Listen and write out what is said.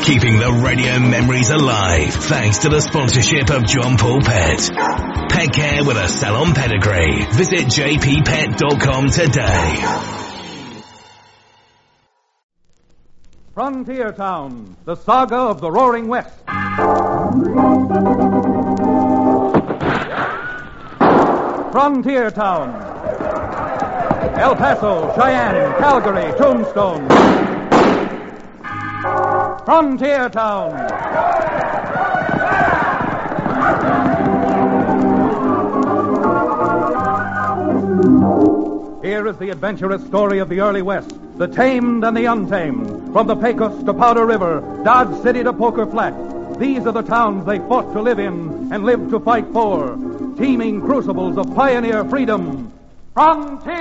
Keeping the radio memories alive thanks to the sponsorship of John Paul Pet. Pet care with a salon pedigree. Visit jppet.com today. Frontier Town, the saga of the Roaring West. Frontier Town. El Paso, Cheyenne, Calgary, Tombstone. Frontier Town. Here is the adventurous story of the early West, the tamed and the untamed, from the Pecos to Powder River, Dodge City to Poker Flat. These are the towns they fought to live in and lived to fight for, teeming crucibles of pioneer freedom. Frontier!